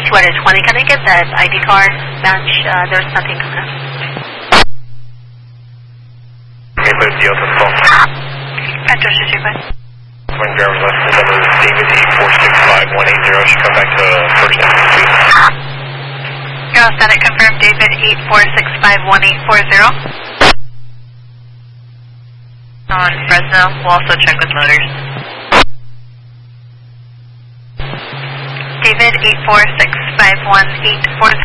220. Can I get that ID card match? There's nothing coming up. Okay, put a deal to the phone. Address is your question. Swing driver's license number is David 8465180. Should come back to first entrance, please. Static confirmed, David 8465180. On Fresno, we'll also check with motors. David 8465180.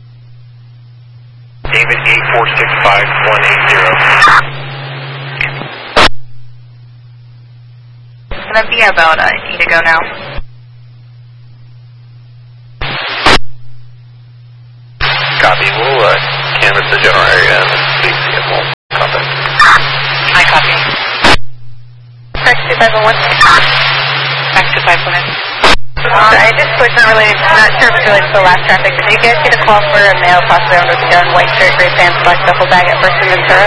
David 8465180. Gonna be about, I need to go now. Copy. We'll canvass the general area and see if we'll contact. I copy. Back to 501. Back to 501. I just was not related, not sure if it's related to the last traffic, but did you guys get a call for a male possibly armed with a gun, white shirt, gray pants, black duffel bag at First and Ventura?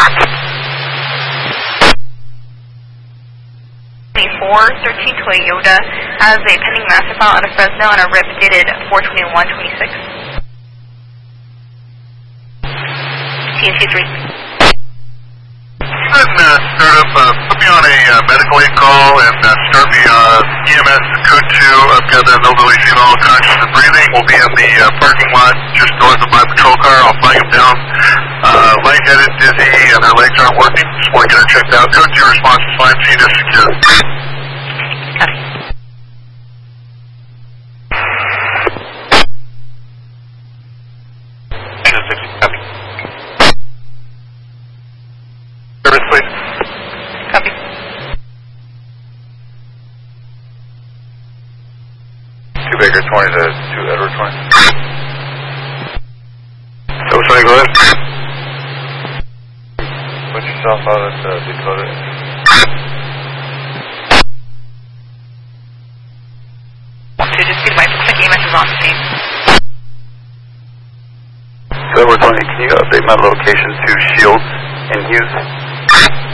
413 Toyota has a pending master file out of Fresno on a RIP dated 4/21/26. TNC 3. Go ahead and start up, put me on a medical aid call and start me EMS code 2. I've got an elderly female conscious and breathing. We'll be in the parking lot just north of my patrol car. I'll flag him down. Lightheaded, dizzy, and her legs aren't working. Just want to get her checked out. Code 2 response is fine. Scene is secure. Service, please. Copy. Two Baker 20 to 2 Edward 20. So, sorry, go ahead. Put yourself out at Dakota. Just see my quick EMS is on scene. So Edward 20, can you update my location to Shields in Hughes?